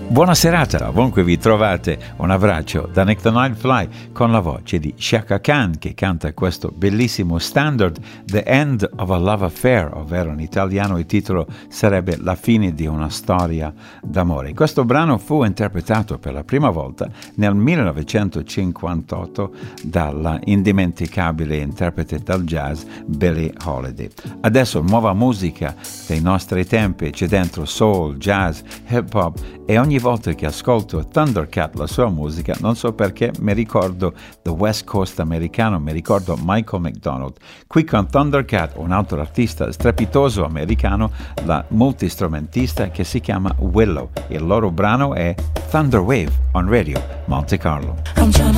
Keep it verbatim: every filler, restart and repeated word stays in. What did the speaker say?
Buona serata, ovunque vi trovate. Un abbraccio da Nick the Nightfly con la voce di Chaka Khan che canta questo bellissimo standard The End of a Love Affair, ovvero in italiano il titolo sarebbe La fine di una storia d'amore. Questo brano fu interpretato per la prima volta nel millenovecentocinquantotto dalla indimenticabile interprete del jazz Billie Holiday. Adesso nuova musica dei nostri tempi, c'è dentro soul, jazz, hip hop e ogni volta che ascolto Thundercat, la sua musica, non so perché mi ricordo the West Coast americano, mi ricordo Michael McDonald. Qui con Thundercat, un altro artista strepitoso americano, la multistrumentista che si chiama Willow. Il loro brano è Thunder Wave on Radio Monte Carlo. I'm trying